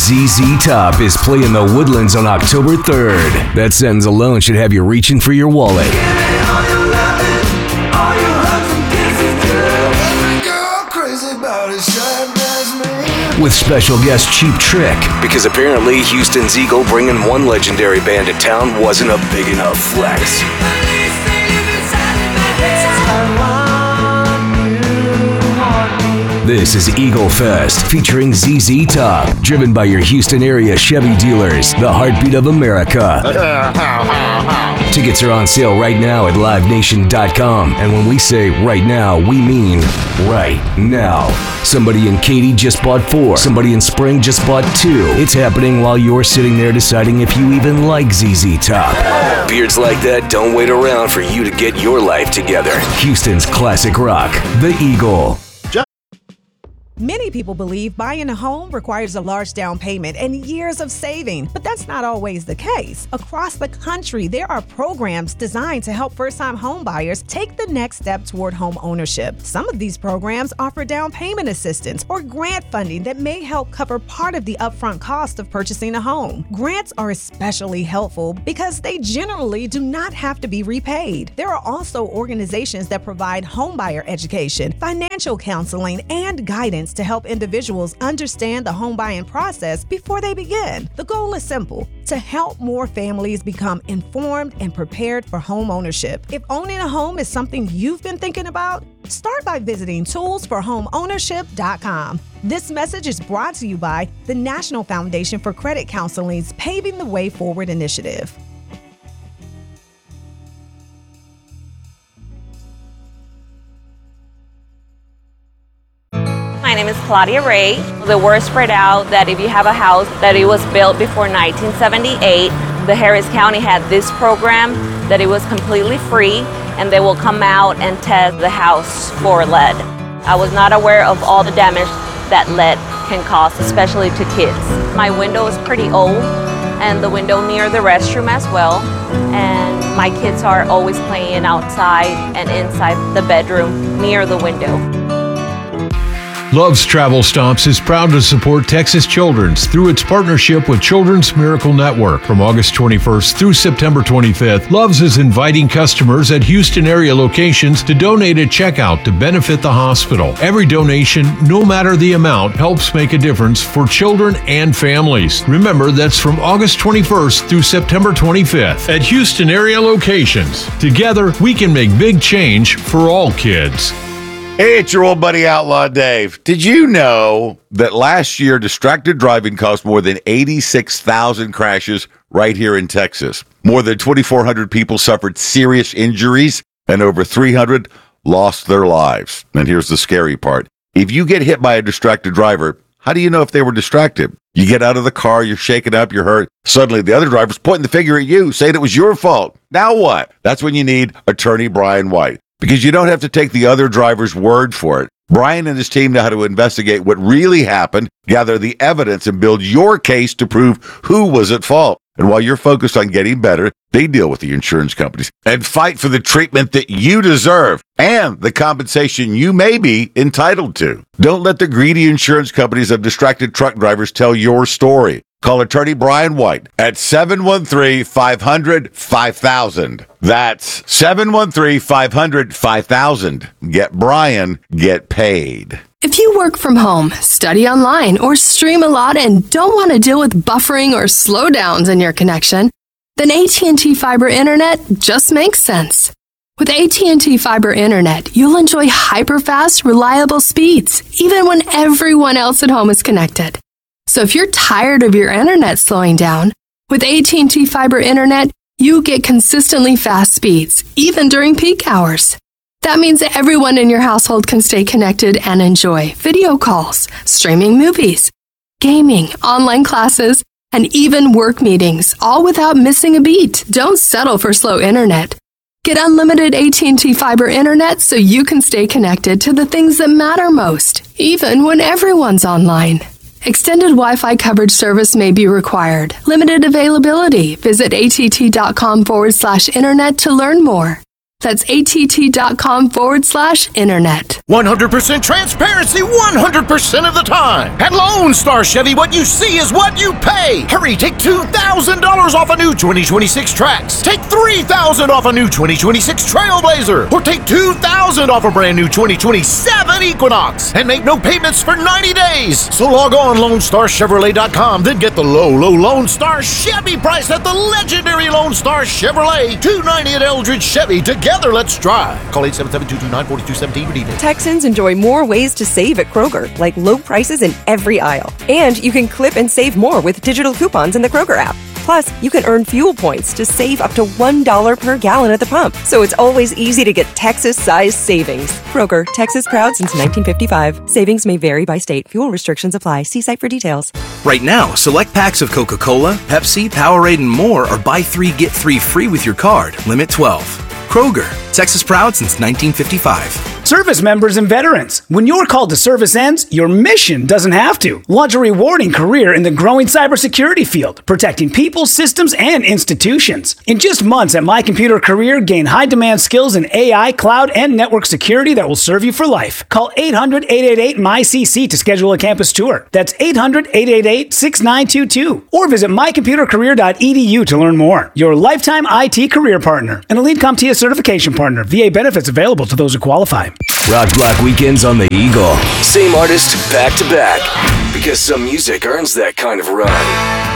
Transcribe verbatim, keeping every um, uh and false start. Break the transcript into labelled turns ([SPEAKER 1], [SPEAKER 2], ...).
[SPEAKER 1] Z Z Top is playing the Woodlands on October third. That sentence alone should have you reaching for your wallet. With special guest Cheap Trick, because apparently Houston's Eagle bringing one legendary band to town wasn't a big enough flex. This is Eagle Fest, featuring Z Z Top, driven by your Houston area Chevy dealers, the heartbeat of America. Tickets are on sale right now at live nation dot com, and when we say right now, we mean right now. Somebody in Katy just bought four. Somebody in Spring just bought two. It's happening while you're sitting there deciding if you even like Z Z Top. Beards like that don't wait around for you to get your life together. Houston's classic rock, The Eagle.
[SPEAKER 2] Many people believe buying a home requires a large down payment and years of saving, but that's not always the case. Across the country, there are programs designed to help first-time home buyers take the next step toward home ownership. Some of these programs offer down payment assistance or grant funding that may help cover part of the upfront cost of purchasing a home. Grants are especially helpful because they generally do not have to be repaid. There are also organizations that provide homebuyer education, financial counseling, and guidance to help individuals understand the home buying process before they begin. The goal is simple: to help more families become informed and prepared for home ownership. If owning a home is something you've been thinking about, start by visiting tools for home ownership dot com. This message is brought to you by the National Foundation for Credit Counseling's Paving the Way Forward initiative.
[SPEAKER 3] My name is Claudia Ray. The word spread out that if you have a house that it was built before nineteen seventy-eight, the Harris County had this program that it was completely free, and they will come out and test the house for lead. I was not aware of all the damage that lead can cause, especially to kids. My window is pretty old, and the window near the restroom as well, and my kids are always playing outside and inside the bedroom near the window.
[SPEAKER 4] Love's Travel Stops is proud to support Texas Children's through its partnership with Children's Miracle Network. From August twenty-first through September twenty-fifth, Love's is inviting customers at Houston area locations to donate at checkout to benefit the hospital. Every donation, no matter the amount, helps make a difference for children and families. Remember, that's from August twenty-first through September twenty-fifth at Houston area locations. Together, we can make big change for all kids.
[SPEAKER 5] Hey, it's your old buddy Outlaw Dave. Did you know that last year distracted driving caused more than eighty-six thousand crashes right here in Texas? More than twenty-four hundred people suffered serious injuries and over three hundred lost their lives. And here's the scary part. If you get hit by a distracted driver, how do you know if they were distracted? You get out of the car, you're shaken up, you're hurt. Suddenly the other driver's pointing the finger at you, saying it was your fault. Now what? That's when you need attorney Brian White. Because you don't have to take the other driver's word for it. Brian and his team know how to investigate what really happened, gather the evidence, and build your case to prove who was at fault. And while you're focused on getting better, they deal with the insurance companies and fight for the treatment that you deserve and the compensation you may be entitled to. Don't let the greedy insurance companies of distracted truck drivers tell your story. Call attorney Brian White at seven one three, five hundred, five thousand. That's seven one three, five hundred, five thousand. Get Brian, get paid.
[SPEAKER 6] If you work from home, study online, or stream a lot and don't want to deal with buffering or slowdowns in your connection, then A T and T Fiber Internet just makes sense. With A T and T Fiber Internet, you'll enjoy hyper-fast, reliable speeds, even when everyone else at home is connected. So if you're tired of your internet slowing down, with A T and T Fiber Internet, you get consistently fast speeds, even during peak hours. That means that everyone in your household can stay connected and enjoy video calls, streaming movies, gaming, online classes, and even work meetings, all without missing a beat. Don't settle for slow internet. Get unlimited A T and T Fiber Internet so you can stay connected to the things that matter most, even when everyone's online. Extended Wi-Fi coverage service may be required. Limited availability. Visit att.com forward slash internet to learn more. That's att.com forward slash internet.
[SPEAKER 7] one hundred percent transparency one hundred percent of the time. At Lone Star Chevy, what you see is what you pay. Hurry, take two thousand dollars off a new twenty twenty-six Trax. Take three thousand dollars off a new twenty twenty-six Trailblazer. Or take two thousand dollars off a brand new twenty twenty-seven Equinox. And make no payments for ninety days. So log on Lone Star Chevrolet dot com, then get the low, low Lone Star Chevy price at the legendary Lone Star Chevrolet. two ninety at Eldridge Chevy. Together, let's drive. Call eight seven seven, two two nine, four two one seven for details.
[SPEAKER 8] Texans enjoy more ways to save at Kroger, like low prices in every aisle. And you can clip and save more with digital coupons in the Kroger app. Plus, you can earn fuel points to save up to one dollar per gallon at the pump. So it's always easy to get Texas-sized savings. Kroger, Texas proud since nineteen fifty-five. Savings may vary by state. Fuel restrictions apply. See site for details.
[SPEAKER 9] Right now, select packs of Coca-Cola, Pepsi, Powerade, and more are buy three, get three free with your card. Limit twelve. Kroger, Texas proud since nineteen fifty-five.
[SPEAKER 10] Service members and veterans, when your call to service ends, your mission doesn't have to. Launch a rewarding career in the growing cybersecurity field, protecting people, systems, and institutions. In just months at My Computer Career, gain high-demand skills in A I, cloud, and network security that will serve you for life. Call eight hundred, eight eight eight, M Y C C to schedule a campus tour. That's eight hundred, eight eight eight, six nine two two. Or visit my computer career dot e d u to learn more. Your lifetime I T career partner. An Elite CompTIA certification partner. V A benefits available to those who qualify.
[SPEAKER 1] Rock Block Weekends on the Eagle. Same artist, back to back. Because some music earns that kind of run.